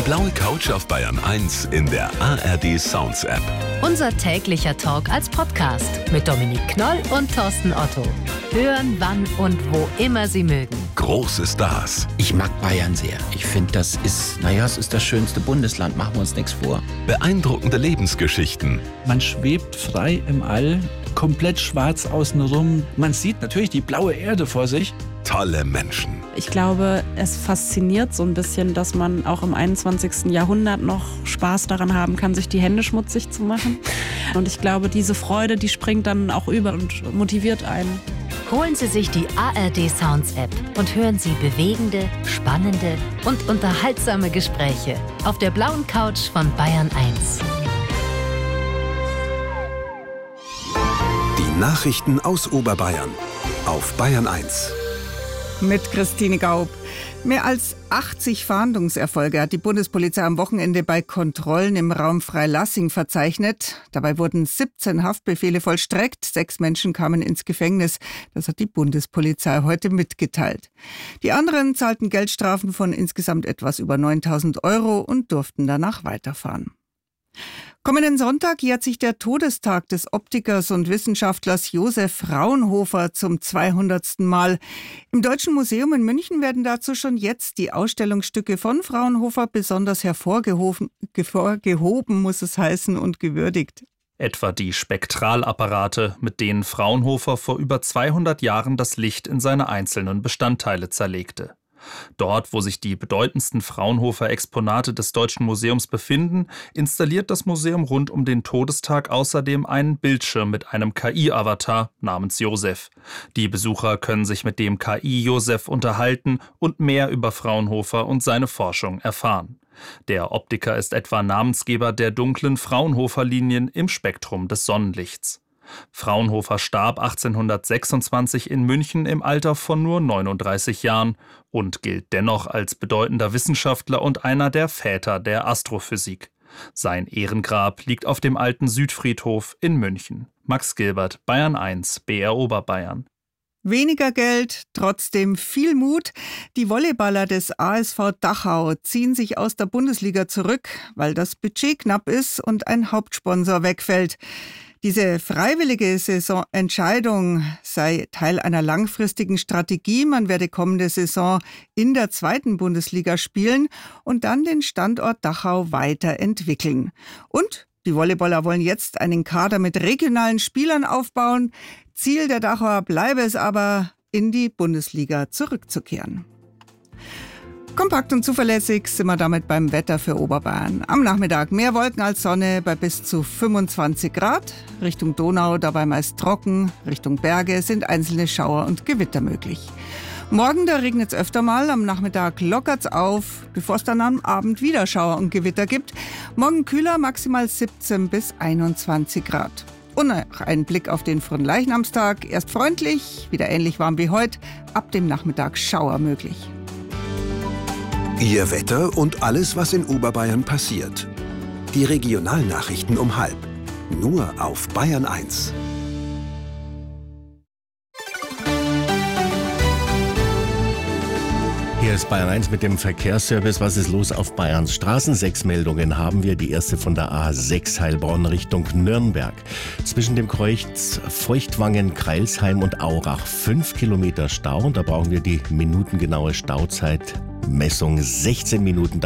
blaue Couch auf Bayern 1 in der ARD Sounds App. Unser täglicher Talk als Podcast mit Dominik Knoll und Thorsten Otto. Hören, wann und wo immer Sie mögen. Große Stars. Ich mag Bayern sehr. Ich finde, das ist, es ist das schönste Bundesland, machen wir uns nichts vor. Beeindruckende Lebensgeschichten. Man schwebt frei im All, komplett schwarz außenrum. Man sieht natürlich die blaue Erde vor sich. Tolle Menschen. Ich glaube, es fasziniert so ein bisschen, dass man auch im 21. Jahrhundert noch Spaß daran haben kann, sich die Hände schmutzig zu machen. Und ich glaube, diese Freude, die springt dann auch über und motiviert einen. Holen Sie sich die ARD Sounds App und hören Sie bewegende, spannende und unterhaltsame Gespräche auf der blauen Couch von Bayern 1. Die Nachrichten aus Oberbayern auf Bayern 1. Mit Christine Gaub. Mehr als 80 Fahndungserfolge hat die Bundespolizei am Wochenende bei Kontrollen im Raum Freilassing verzeichnet. Dabei wurden 17 Haftbefehle vollstreckt. 6 Menschen kamen ins Gefängnis. Das hat die Bundespolizei heute mitgeteilt. Die anderen zahlten Geldstrafen von insgesamt etwas über 9.000 € und durften danach weiterfahren. Kommenden Sonntag jährt sich der Todestag des Optikers und Wissenschaftlers Josef Fraunhofer zum 200. Mal. Im Deutschen Museum in München werden dazu schon jetzt die Ausstellungsstücke von Fraunhofer besonders hervorgehoben, muss es heißen, und gewürdigt. Etwa die Spektralapparate, mit denen Fraunhofer vor über 200 Jahren das Licht in seine einzelnen Bestandteile zerlegte. Dort, wo sich die bedeutendsten Fraunhofer-Exponate des Deutschen Museums befinden, installiert das Museum rund um den Todestag außerdem einen Bildschirm mit einem KI-Avatar namens Josef. Die Besucher können sich mit dem KI-Josef unterhalten und mehr über Fraunhofer und seine Forschung erfahren. Der Optiker ist etwa Namensgeber der dunklen Fraunhofer-Linien im Spektrum des Sonnenlichts. Fraunhofer starb 1826 in München im Alter von nur 39 Jahren und gilt dennoch als bedeutender Wissenschaftler und einer der Väter der Astrophysik. Sein Ehrengrab liegt auf dem alten Südfriedhof in München. Max Gilbert, Bayern 1, BR Oberbayern. Weniger Geld, trotzdem viel Mut. Die Volleyballer des ASV Dachau ziehen sich aus der Bundesliga zurück, weil das Budget knapp ist und ein Hauptsponsor wegfällt. Diese freiwillige Saisonentscheidung sei Teil einer langfristigen Strategie. Man werde kommende Saison in der 2. Bundesliga spielen und dann den Standort Dachau weiterentwickeln. Und die Volleyballer wollen jetzt einen Kader mit regionalen Spielern aufbauen. Ziel der Dachauer bleibe es aber, in die Bundesliga zurückzukehren. Kompakt und zuverlässig sind wir damit beim Wetter für Oberbayern. Am Nachmittag mehr Wolken als Sonne bei bis zu 25 Grad. Richtung Donau dabei meist trocken. Richtung Berge sind einzelne Schauer und Gewitter möglich. Morgen, da regnet es öfter mal. Am Nachmittag lockert es auf, bevor es dann am Abend wieder Schauer und Gewitter gibt. Morgen kühler, maximal 17 bis 21 Grad. Und noch ein Blick auf den Fronleichnamstag. Erst freundlich, wieder ähnlich warm wie heute. Ab dem Nachmittag Schauer möglich. Ihr Wetter und alles, was in Oberbayern passiert. Die Regionalnachrichten um 12:30. Nur auf Bayern 1. Hier ist Bayern 1 mit dem Verkehrsservice. Was ist los auf Bayerns Straßen? 6 Meldungen haben wir. Die erste von der A6 Heilbronn Richtung Nürnberg. Zwischen dem Kreuz Feuchtwangen, Kreilsheim und Aurach 5 Kilometer Stau. Und da brauchen wir die minutengenaue Stauzeitmessung. 16 Minuten dauert